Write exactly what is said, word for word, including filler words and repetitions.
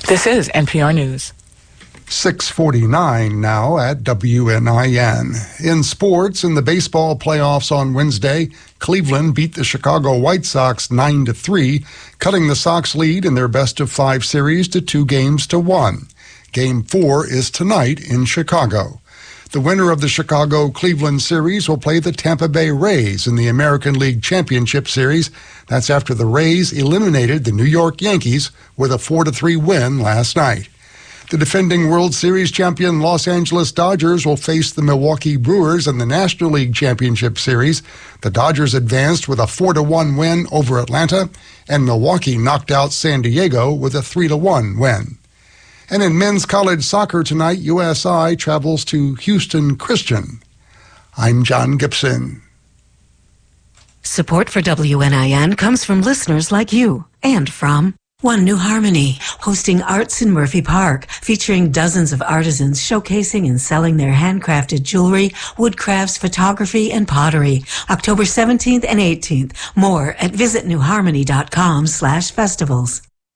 This is N P R News. six forty-nine now at W N I N. In sports, in the baseball playoffs on Wednesday, Cleveland beat the Chicago White Sox nine to three, cutting the Sox lead in their best-of-five series to two games to one. Game four is tonight in Chicago. The winner of the Chicago-Cleveland series will play the Tampa Bay Rays in the American League Championship Series. That's after the Rays eliminated the New York Yankees with a four to three win last night. The defending World Series champion Los Angeles Dodgers will face the Milwaukee Brewers in the National League Championship Series. The Dodgers advanced with a four to one win over Atlanta, and Milwaukee knocked out San Diego with a three to one win. And in men's college soccer tonight, U S I travels to Houston Christian. I'm John Gibson. Support for W N I N comes from listeners like you and from One New Harmony, hosting Arts in Murphy Park, featuring dozens of artisans showcasing and selling their handcrafted jewelry, woodcrafts, photography, and pottery. October seventeenth and eighteenth. More at visit new harmony dot com slash festivals.